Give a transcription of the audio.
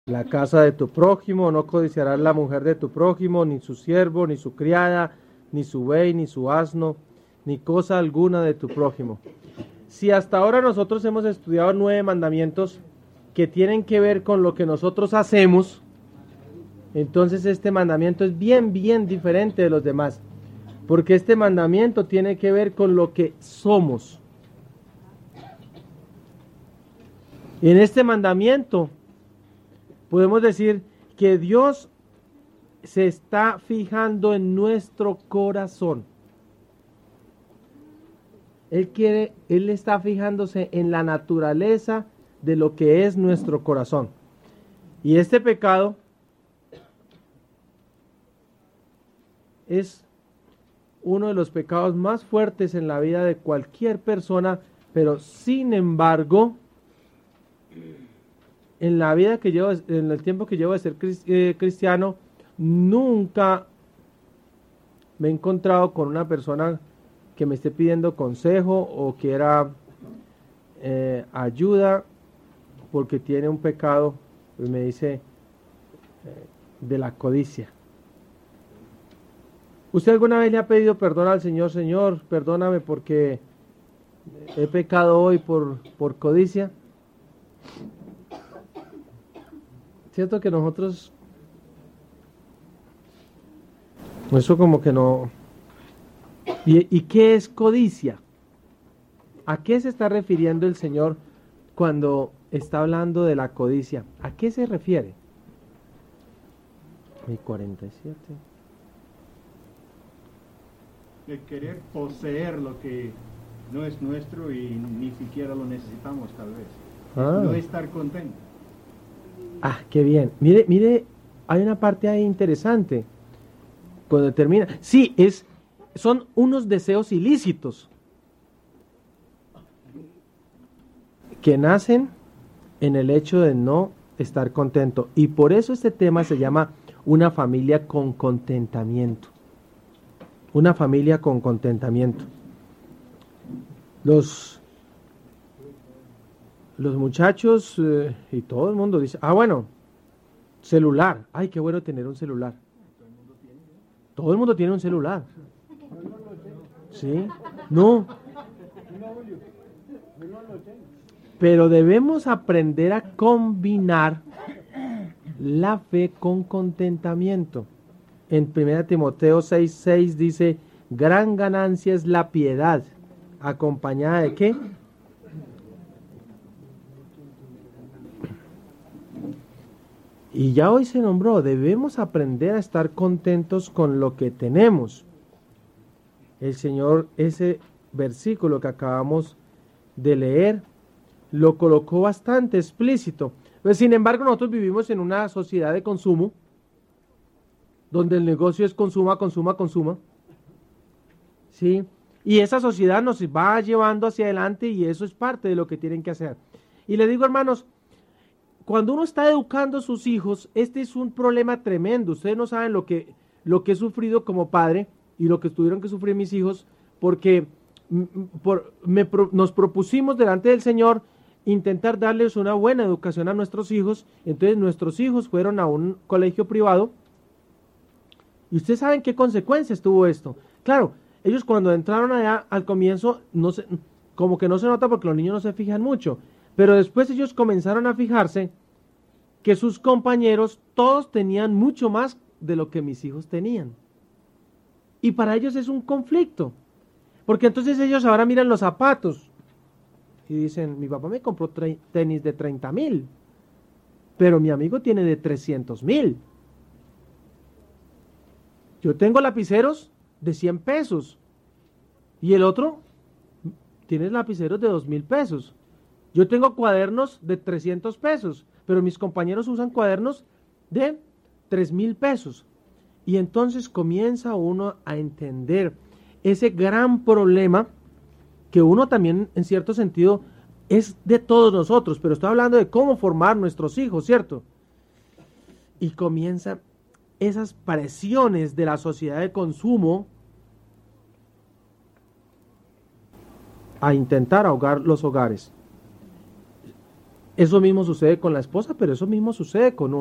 la casa de tu prójimo, no codiciarás la mujer de tu prójimo, ni su siervo, ni su criada, ni su buey, ni su asno, ni cosa alguna de tu prójimo. Si hasta ahora nosotros hemos estudiado 9 mandamientos que tienen que ver con lo que nosotros hacemos, entonces este mandamiento es bien diferente de los demás, porque este mandamiento tiene que ver con lo que somos. Y en este mandamiento podemos decir que Dios se está fijando en nuestro corazón. Él está fijándose en la naturaleza de lo que es nuestro corazón. Y este pecado es uno de los pecados más fuertes en la vida de cualquier persona, pero sin embargo, en la vida que llevo, en el tiempo que llevo de ser cristiano, nunca me he encontrado con una persona que me esté pidiendo consejo o quiera ayuda porque tiene un pecado, y me dice de la codicia. ¿Usted alguna vez le ha pedido perdón al Señor? Señor, perdóname porque he pecado hoy por codicia. Cierto que nosotros, eso como que no. ¿Y qué es codicia? ¿A qué se está refiriendo el Señor cuando está hablando de la codicia? ¿A qué se refiere? Mi 47. De querer poseer lo que no es nuestro y ni siquiera lo necesitamos tal vez. No estar contento. Ah, qué bien. Mire, hay una parte ahí interesante. Cuando termina, sí, son unos deseos ilícitos que nacen en el hecho de no estar contento. Y por eso este tema se llama una familia con contentamiento. Una familia con contentamiento. Los muchachos y todo el mundo dice, bueno, celular. Ay, qué bueno tener un celular. Todo el mundo tiene un celular. ¿Sí? No. Pero debemos aprender a combinar la fe con contentamiento. En 1 Timoteo 6:6 dice, gran ganancia es la piedad, acompañada de ¿qué? Y ya hoy se nombró, debemos aprender a estar contentos con lo que tenemos. El Señor, ese versículo que acabamos de leer, lo colocó bastante explícito. Pues, sin embargo, nosotros vivimos en una sociedad de consumo, donde el negocio es consuma. ¿Sí? Y esa sociedad nos va llevando hacia adelante y eso es parte de lo que tienen que hacer. Y le digo, hermanos, cuando uno está educando a sus hijos, este es un problema tremendo. Ustedes no saben lo que he sufrido como padre y lo que tuvieron que sufrir mis hijos, porque nos propusimos delante del Señor intentar darles una buena educación a nuestros hijos. Entonces nuestros hijos fueron a un colegio privado y ustedes saben qué consecuencias tuvo esto. Claro, ellos cuando entraron allá al comienzo, como que no se nota porque los niños no se fijan mucho, pero después ellos comenzaron a fijarse que sus compañeros todos tenían mucho más de lo que mis hijos tenían. Y para ellos es un conflicto, porque entonces ellos ahora miran los zapatos y dicen, mi papá me compró tenis de 30,000, pero mi amigo tiene de 300,000. Yo tengo lapiceros de 100 pesos y el otro tiene lapiceros de 2,000 pesos. Yo tengo cuadernos de 300 pesos, pero mis compañeros usan cuadernos de 3,000 pesos. Y entonces comienza uno a entender ese gran problema que uno también, en cierto sentido, es de todos nosotros, pero estoy hablando de cómo formar nuestros hijos, ¿cierto? Y comienzan esas presiones de la sociedad de consumo a intentar ahogar los hogares. Eso mismo sucede con la esposa, pero eso mismo sucede con